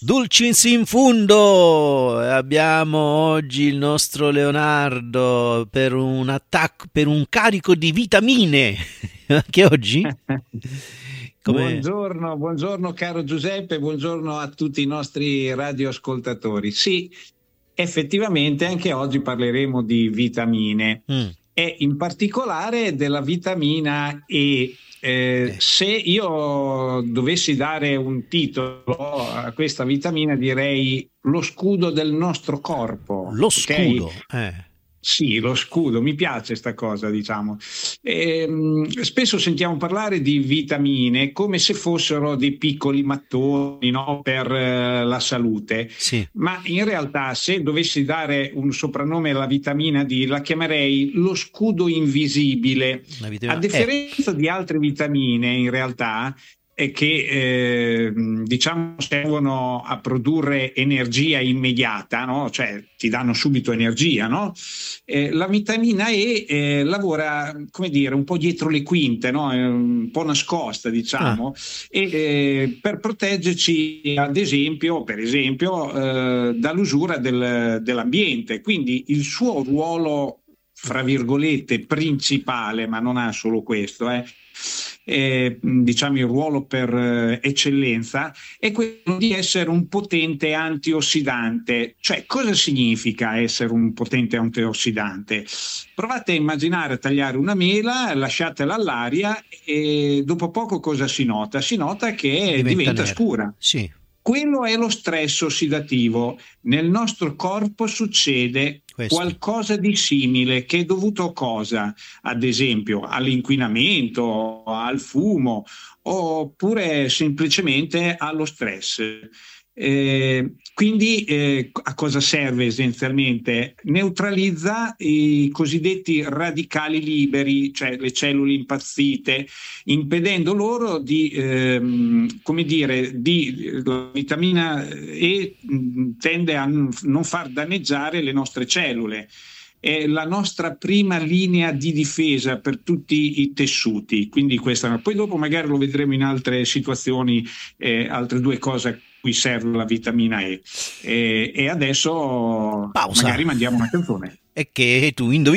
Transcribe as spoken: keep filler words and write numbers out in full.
Dulcis in fundo, abbiamo oggi il nostro Leonardo per un attacco, per un carico di vitamine. Che oggi? Come... Buongiorno, buongiorno caro Giuseppe, buongiorno a tutti i nostri radioascoltatori. Sì, effettivamente anche oggi parleremo di vitamine mm. e in particolare della vitamina E. Eh, se io dovessi dare un titolo a questa vitamina direi lo scudo del nostro corpo. Lo okay? scudo? Eh. Sì, lo scudo, mi piace sta cosa, diciamo. E, mh, spesso sentiamo parlare di vitamine come se fossero dei piccoli mattoni, no? Per eh, la salute, sì. Ma in realtà se dovessi dare un soprannome alla vitamina D la chiamerei lo scudo invisibile. A differenza eh. di altre vitamine in realtà e che eh, diciamo servono a produrre energia immediata, no? Cioè ti danno subito energia, no? Eh, la vitamina E eh, lavora, come dire, un po' dietro le quinte, no? È un po' nascosta, diciamo, ah. e eh, per proteggerci, ad esempio, per esempio, eh, dall'usura del, dell'ambiente. Quindi il suo ruolo, fra virgolette, principale, ma non ha solo questo, eh, Eh, diciamo il ruolo per eh, eccellenza è quello di essere un potente antiossidante. Cioè, cosa significa essere un potente antiossidante? Provate a immaginare a tagliare una mela, lasciatela all'aria e dopo poco cosa si nota? Si nota che diventa, diventa scura. Sì. Quello è lo stress ossidativo. Nel nostro corpo succede Questo. qualcosa di simile, che è dovuto a cosa? Ad esempio all'inquinamento, al fumo, oppure semplicemente allo stress. Eh, quindi eh, a cosa serve essenzialmente? Neutralizza i cosiddetti radicali liberi, cioè le cellule impazzite, impedendo loro di, ehm, come dire, di, la vitamina E tende a non far danneggiare le nostre cellule. È la nostra prima linea di difesa per tutti i tessuti, quindi questa. Poi dopo magari lo vedremo in altre situazioni, eh, altre due cose a cui serve la vitamina E. E, e adesso Pausa. Magari mandiamo una canzone. E che tu indovini